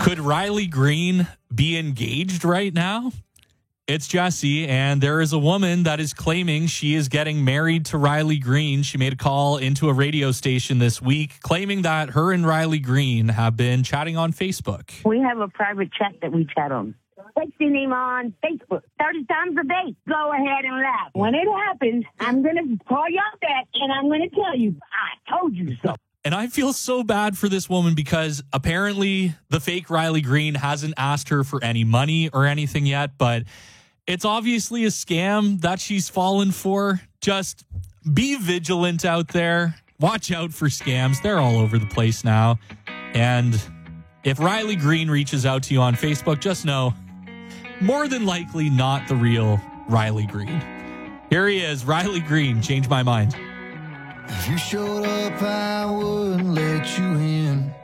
Could Riley Green be engaged right now? It's Jesse, and there is a woman that is claiming she is getting married to Riley Green. She made a call into a radio station this week claiming that her and Riley Green have been chatting on Facebook. We have a private chat that we chat on. Texting him on Facebook 30 times a day. Go ahead and laugh. When it happens, I'm going to call you up back, and I'm going to tell you, I told you so. And I feel so bad for this woman because apparently the fake Riley Green hasn't asked her for any money or anything yet, but it's obviously a scam that she's fallen for. Just be vigilant out there. Watch out for scams. They're all over the place now. And if Riley Green reaches out to you on Facebook, just know, more than likely not the real Riley Green. Here he is, Riley Green, Change My Mind. If you showed up, I wouldn't let you in.